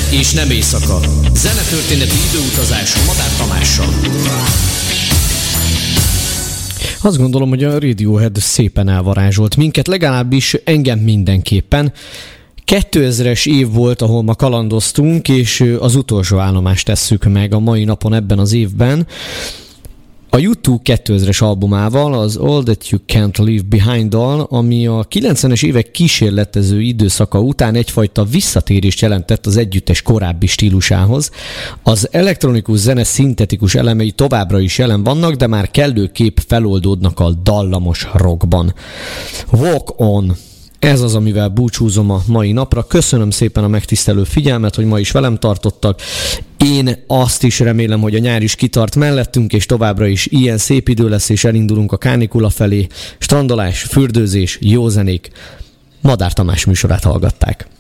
és nem éjszaka. Zenetörténeti időutazás Madár Tamással. Azt gondolom, hogy a Radiohead szépen elvarázsolt minket, legalábbis engem mindenképpen. 2000-es év volt, ahol ma kalandoztunk, és az utolsó állomást tesszük meg a mai napon ebben az évben. A U2 2000-es albumával, az All That You Can't Leave Behind-dal, ami a 90-es évek kísérletező időszaka után egyfajta visszatérést jelentett az együttes korábbi stílusához. Az elektronikus zene szintetikus elemei továbbra is jelen vannak, de már kellőképp feloldódnak a dallamos rockban. Walk On. Ez az, amivel búcsúzom a mai napra. Köszönöm szépen a megtisztelő figyelmet, hogy ma is velem tartottak. Én azt is remélem, hogy a nyár is kitart mellettünk, és továbbra is ilyen szép idő lesz, és elindulunk a kánikula felé. Strandolás, fürdőzés, jó zenék. Madár Tamás műsorát hallgatták.